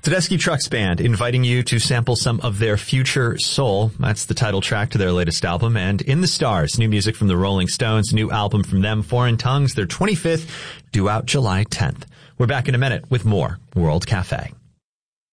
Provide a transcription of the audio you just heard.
Tedeschi Trucks Band inviting you to sample some of their Future Soul. That's the title track to their latest album. And In the Stars, new music from the Rolling Stones, new album from them, Foreign Tongues, their 25th, due out July 10th. We're back in a minute with more World Cafe.